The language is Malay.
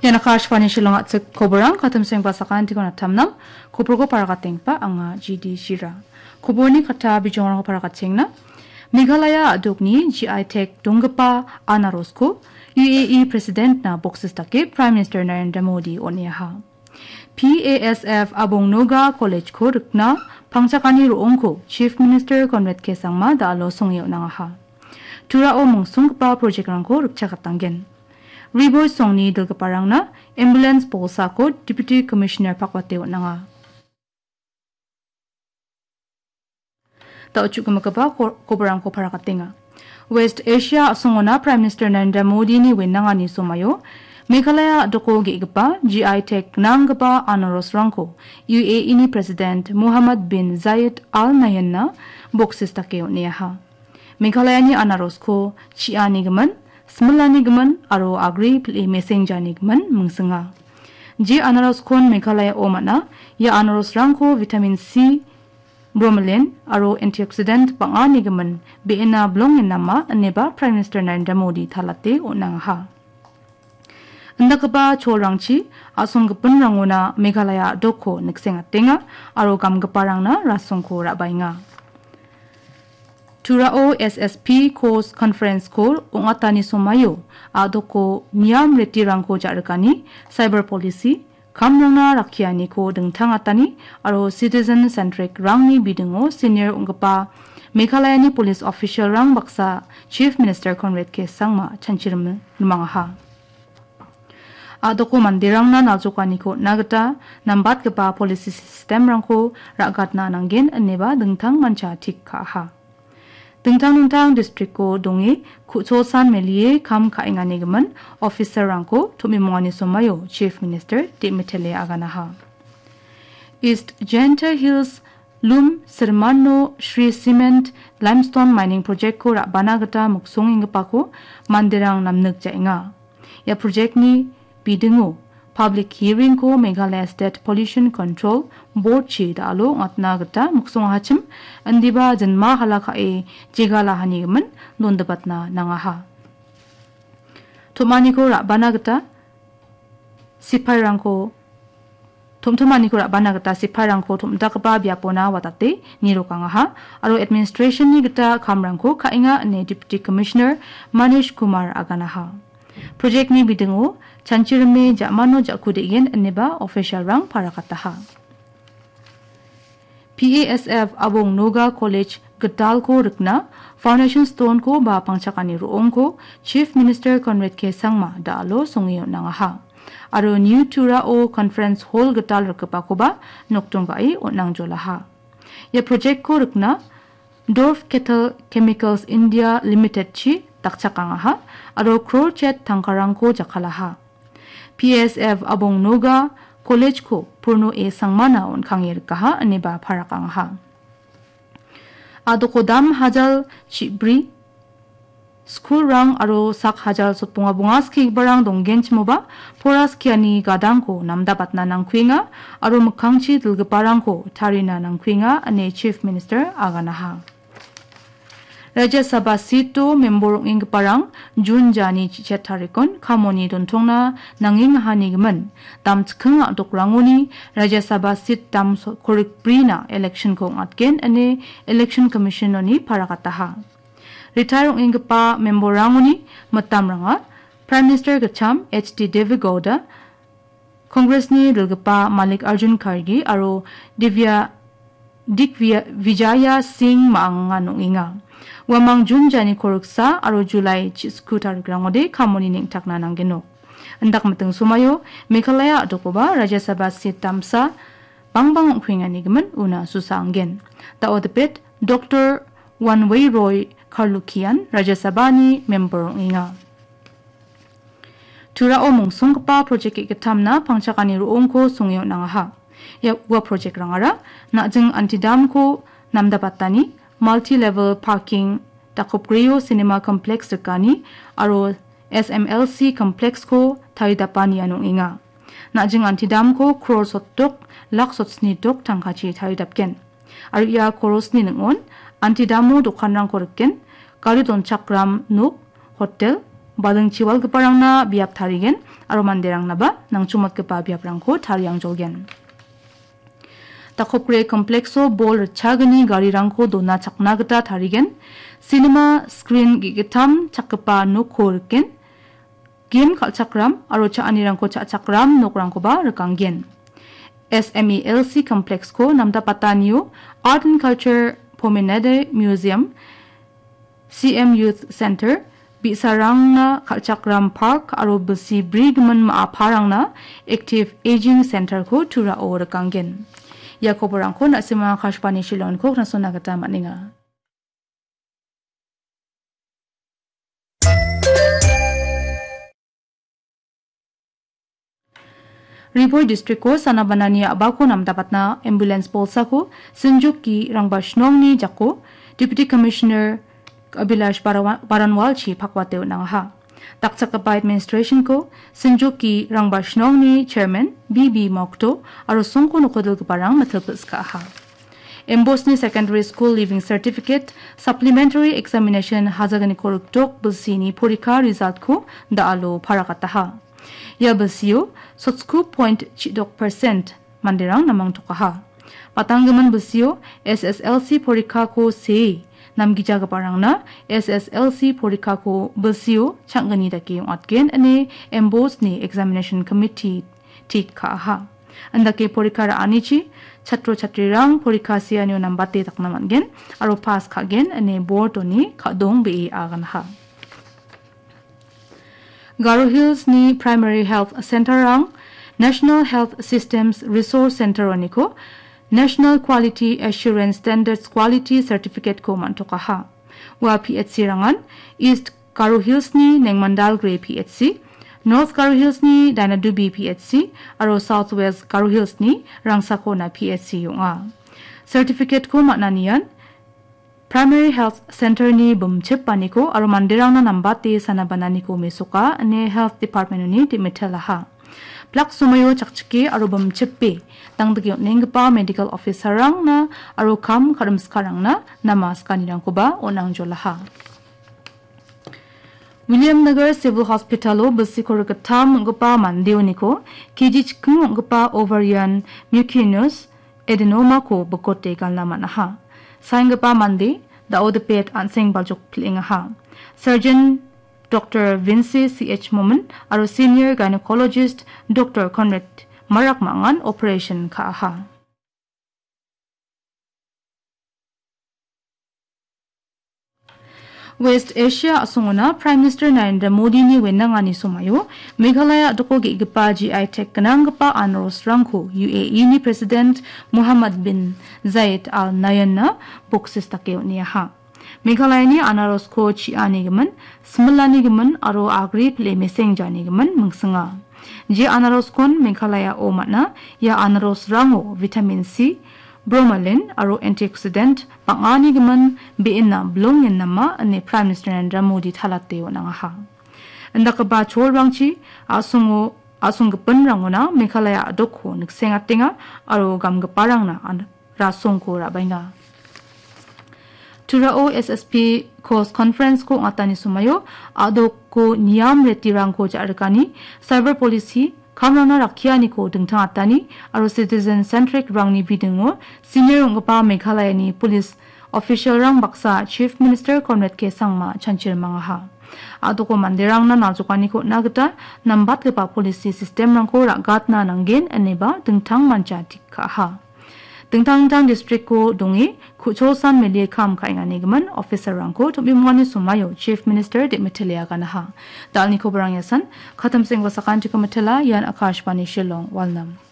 Yana Kashfani Shilong at Koborang, Katam Sing Basakan Tikon at Tamnam, Koborgo Parakating pa ang GD Shira. Koborni Kata Bijon Parakating na, Meghalaya Adogni, GI Tech Dungapa, Anna Rosco, UAE President na Boxistake, Prime Minister Narendra Modi Onyaha. PASF Abong Noga College ko Rukna, Pangchakani Ruongko, Chief Minister Conrad K. Sangma Dalo Songyo Nangaha. Tura o Mungsungpa Project Rangko Rukchakatangen. Riboy Songni Dulgaparang na Ambulance Polsa ko Deputy Commissioner Pakwateo Nanga. Tauchuk Makaba Kobarang ko Parakatinga. West Asia Songona Prime Minister Narendra Modi ni Winanga ni Sumayo. Meghalaya Doko Gigapa, GI Tech Nangapa Anaros Ranko, UAE ni President Muhammad bin Zayed Al Nahyan na Boxistakeo niyaha. Meghalaya ni Anaros ko Chia Nigman, Smula Nigman, Aro Agri Pli Messenger Nigman, Mungsenga. G Anaros kon Meghalaya Omana, Ya Anaros Ranko Vitamin C, Bromelain, Aro Antioxidant Panga Nigman, Beena Blongin Nama, Neba Prime Minister Narendra Modi Thalate o Nangaha. Ndakaba Cholrangchi, Asongapun Ranguna, Meghalaya Doko, Nixengatinga, Aro Gamgaparang na Rasongko Rabainga. Turao SSP Coast Conference Call, Ungatani Somayo, Adoko Niam Retirangko Jarakani, Cyber Policy, Kamranga Rakiani ko Dengtangatani, Aro Citizen Centric Rangni Bidingo, Senior Ungapa, Meghalayani Police Official Rang Baksa, Chief Minister Conrad K. Sangma, Chanchiram Numangaha. Adoko mandirang na naljokani ko nagata nambat gapa policy system rangko ragat na nanggen aneba dengtang mancha tik kaha. Dengtang district ko dongi kuchosan melie kam kaingani geman officer rangko tumimongani somayo Chief Minister Dimitele Aganaha. East Genter Hills Lum Sermano Shri Cement Limestone Mining Project ko rabanagata muksong ingapa ko mandirang namnuk jainga. Ya project ni Bidingo public hearing ko Meghalaya State Pollution Control Board chi dalo ngatna gata muksong hachim andiba janma halaka e jigala hanigaman nondabatna nangaha. Tomani ko rabana gata sipairang ko tomtomani ko rabana gata sipairang ko tomdakaba biapona watate nirokangaha aro administration ni gata kamrang ko kainga ne Deputy Commissioner Manish Kumar Aganaha. Project ni bidingo Chanchirme Jamano Jakudegen Neba official rang parakataha. PASF Abong Noga College Gadal ko Rukna Foundation Stone ko ba pangchakani ruong ko Chief Minister Conrad K. Sangma dalo songyo nangaha. Aro New Turao Conference Hall Gadal Rukapa ko ba noktong bai o nang jolaha. Ya project ko Rukna Dorf Kettle Chemicals India Limited chi takchakangaha aro Crochet Tangkarangko jakalaha. PSF Abong Noga College ko purno e sangmana on kangir kaha aneba parakangaha. Adokodam hajal chibri school rang aro sak hajal sotpunga bungas ki barang donggen chmoba poras kiani gadang ko namdabatna nangkwinga aro mukhangchi dilgaparang ko tarina nangkwinga ane Chief Minister Aganaha. Rajya Sabha Sito member ing parang Jun Jani Chichatarikon Kamoni Dontongna Nanging Hanigman Dam Tskung Dokranguni Rajya Sabha Sit Dam Korik Brina Election Kong Atgen ane Election Commission oni Parakataha. Retire ing pa member ranguni Matamranga Prime Minister Gacham HD Devi Gowda Congress ni Dilgapa Malik Arjun Kharge aro Vijaya Singh Maanganong inga. Wamang Jun Jani Koruksa aro July Chiskutar Grangode Kamoni Ning Takna Nangeno. Andak mateng sumayo Meghalaya Adokoba Rajya Sabha Sit Tamsa Bangbang Kwingani Gaman Una Susanggen. Ta odepet Dr. Wanwei Roy Karlukian Rajya Sabha ni member inga. Tura omong songkapa project ikatamna pangchakani ruong ko sungyo nangaha. Ya wa project rangara najeng antidam ko namdabatani multi-level parking Takopgrio Cinema Complex dekani aro SMLC Complex ko taridapani anong inga. Najeng antidam ko crore sotdok lak sotsnidok tangkachi taridapken. Aro iya korosni nengon antidamo dokanrang koreken karidon chakram nuk hotel balang chiwal keparang na biap tarigen aro manderang na ba nang chumot kepa biaprang ko tariang jolgen. Takopre komplekso bol chagani garirang ko dona chakna gita tarigen cinema screen gigitam chakkepa nokorken game kalchakram aro chaanirang ko chakram nokrang ko ba rekanggen. SMELC complex ko namda pataniyo Art and Culture Promenade Museum CM Youth Center bisarang na kalchakram park aro besi brigman maaparang na active aging center ko tura o rekanggen. Yakoborang ko na sima kashpani shilon ko na sonagata maninga. Ripoy district ko sana banani abako nam dapat na ambulance polsa ko sinjuk ki rangbashnong ni jako Deputy Commissioner Abilash Baranwal chi pakwateo nang ha. Takchakapa administration ko sinjuk ki rangbashnong ni Chairman BB Mokto aro songko nukodol keparang matalpus ka ha. Embos ni secondary school living certificate supplementary examination hazagani koruktok busini porika result ko daalo parakata ha. Ya besiyo sotsku point chidok % mandirang namang tukaha. Patanggaman besiyo SSLC porika ko se namgija kaparang na SSLC porika ko besiyo changgani daki yung atgen ane embos ni examination committee tik ka ha. Andake porika ra anichi chatro chatrirang porika siya niyo nambate tak naman gen aro pass ka gen ane board ni kadong be agan ha. Garo Hills ni Primary Health Center rang National Health Systems Resource Center oniko National Quality Assurance Standards Quality Certificate ko mantoka ha. Wa PHC rangan East Garo Hills ni Nengmandal Grey PHC, North Garo Hills ni Dinadubi PHC, aro Southwest Garo Hills ni Rangsako na PHC yung certificate ko mananiyan Primary Health Center ni bumchip paniko aro mandirang na nambati sana bananiko mesuka ne Health Department ni dimitela ha. Plak sumayo chakchiki aro bumchippe tangdagi nengpa medical officer rang na aro kam karamskarang na namas kanirang ko ba onang jolaha. William Nagar Civil Hospitalo besi koragatam ngpa mandiw niko kijich kung ngpa ovarian mucinous adenoma ko bukote kalnaman ha. Saingapa mandi daod pet anseng baljok plinga ha. Surgeon Dr. Vinci CH Moment aro senior gynecologist Dr. Conrad Marak mangan operation ka ha. West Asia asunguna Prime Minister Narendra Modi ni wenangani sumayo Meghalaya doko gi gipa GI Tech kanangpa anros rangko UAE ni President Muhammad bin Zayed Al Nahyan na boksis takeo niya ha. Meghalaya ni anaros ko chi ani gaman smallani gaman aro agri ple meseng jani gaman mungsenga. Je anaros kon Meghalaya o matna ya anaros rango vitamin C bromelain aro antioxidant pangani gaman beina blongin nama ane Prime Minister Narendra Modi thalateo nang ha. Andaka ba chol rangchi asung gapan rangona Meghalaya adoko niksenga tinga aro gamgaparang na rasong ko rabainga. Turao SSP Coast Conference ko ngatani sumayo adoko niyam retirang ko jarkani cyber policy Kamrana rakyani ko dengtang atani aro citizen centric rangni bidingo senior ngapa Meghalaya ni police official rang baksa Chief Minister Conrad K Sangma chanchir mga ha. Adoko mandirang na naljokani ko nagata nambat kepa policy system rang ko ragat na nanggen aneba dengtang mancha tikka ha. Dengtang district ko dongi kuchosan melie kam kaingani gaman officer rang ko tubimwani sumayo Chief Minister de Metelia gana ha. Dalni ko barang yasan khatam singwa sakan tika metela yan Akashbani Shillong walnam.